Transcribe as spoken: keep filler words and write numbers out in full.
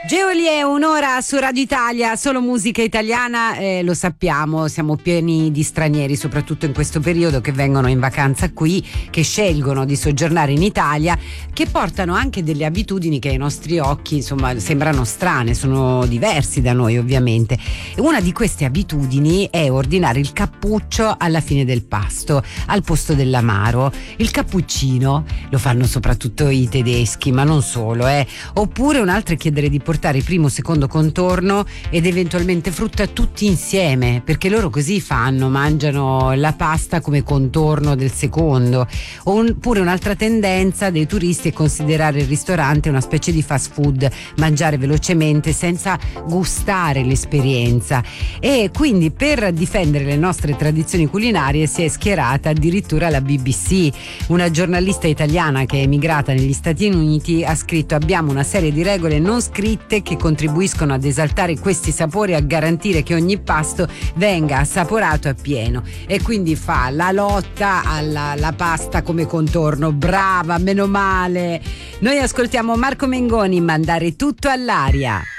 Geolie, un'ora su Radio Italia, solo musica italiana, eh, lo sappiamo, siamo pieni di stranieri, soprattutto in questo periodo, che vengono in vacanza qui, che scelgono di soggiornare in Italia, che portano anche delle abitudini che ai nostri occhi, insomma, sembrano strane, sono diversi da noi ovviamente. E una di queste abitudini è ordinare il cappuccio alla fine del pasto, al posto dell'amaro. Il cappuccino lo fanno soprattutto i tedeschi, ma non solo, eh. Oppure un'altra è chiedere di portare primo, secondo contorno ed eventualmente frutta tutti insieme, perché loro così fanno, mangiano la pasta come contorno del secondo. Oppure un'altra tendenza dei turisti è considerare il ristorante una specie di fast food, mangiare velocemente senza gustare l'esperienza. E quindi, per difendere le nostre tradizioni culinarie, si è schierata addirittura la B B C. Una giornalista italiana che è emigrata negli Stati Uniti ha scritto: abbiamo una serie di regole non scritte che contribuiscono ad esaltare questi sapori e a garantire che ogni pasto venga assaporato appieno. E quindi fa la lotta alla alla pasta come contorno. Brava, meno male. Noi ascoltiamo Marco Mengoni, Mandare tutto all'aria.